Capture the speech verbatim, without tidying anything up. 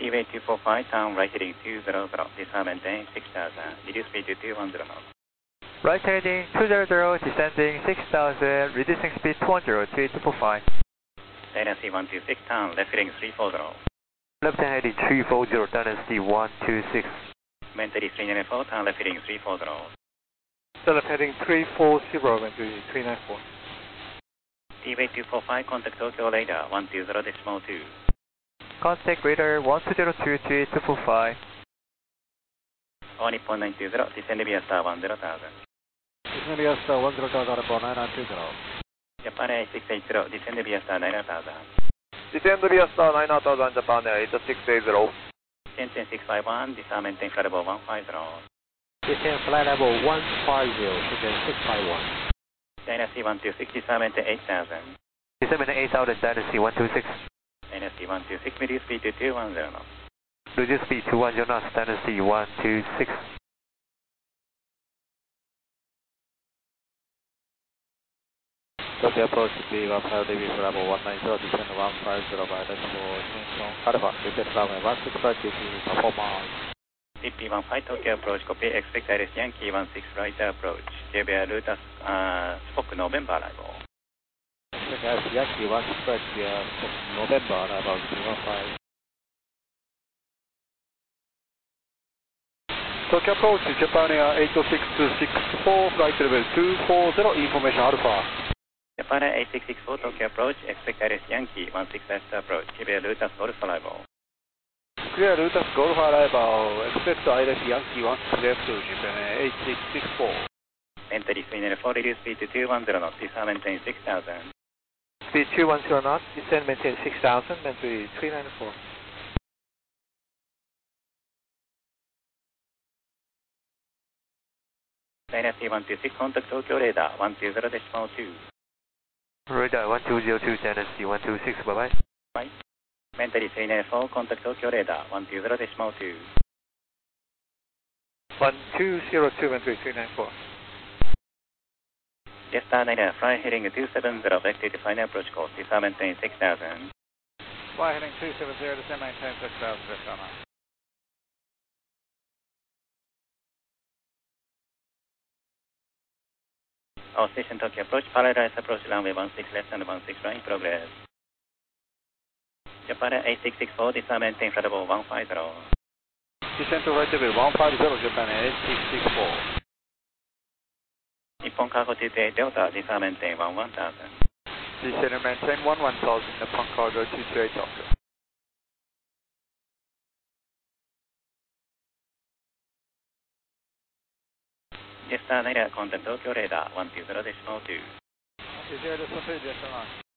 T-way two four five, turn right heading two zero zero, disarm maintain six thousand, reduce speed to two one zero knots. Right heading two zero zero, descending six thousand, reducing speed two one zero, three two four five. Dynasty one two six, turn left heading three four zero. Left heading three four zero, Dynasty one two six. Mentally three nine four, turn left heading three four zero. Left heading three four zero, Mentally three nine four. T-way two four five, contact Tokyo radar one two zero decimal two. Contact radar one two zero two three two four five. All Nippon nine two zero, descend via star one zero thousand. Descend via star one zero thousand upon nine nine two zero. Japan eight six eight zero, descend via star nine thousand. Descend via star nine thousand, Japan eight six eight zero. Shenzhen six five one, disarm maintain flight level one five zero. Descend flight level one five zero, Shenzhen six five one. Dynasty one two six, disarm maintain eight thousand. Disarm maintain eight thousand, Dynasty one two six. Dynasty one two six, reduce speed to two one zero knots. Reduce speed two one zero knots, Dynasty one two six. Tokyo approach B one five D B for level one nine zero, descend one five zero by decimal Houston, Alpha, reset runway one six five T P, performance. T P one five, Tokyo approach, copy, expect Iris Yankee one six right approach. J B R route as uh, Spock November arrival. Expect Iris Yankee one six five via November arrival B one five. Tokyo approach, Japan Air eight six six four, flight level two four zero, information Alpha. Japan eight six six four, Tokyo approach, expect Iris Yankee one six left approach, clear route as Golf arrival. Clear route as Golf arrival, expect Iris Yankee one six left to Japan eight six six four. Entry three nine four, reduce speed to two one zero knots, disarm maintain six thousand. Speed two one zero knots, descend maintain six thousand, entry three nine four. Dynasty one two six, contact Tokyo radar one two zero decimal two. Radar one two zero two, Dynasty one two six, bye bye. Bye. Mentally three nine four, contact Tokyo radar one two zero decimal two. one two zero two, Mentally three nine four. Jetstar nine, fly heading two seven zero, vector to final approach course, disarm maintain six thousand. Fly heading two seven zero, descend maintain six thousand, Jetstar. All station Tokyo approach, parallel approach runway one six left and one six right in progress. Japan eight six six four, disarm maintain flight level one five zero. Descend to right level one five zero, Japan eight six six four. Nippon Cargo two two eight Delta, disarm maintain one one thousand. Descend and maintain one one thousand, Nippon Cargo two two eight Delta. Jetstar nine, contact Tokyo radar one two zero decimal two. one two zero decimal two, Jetstar nine.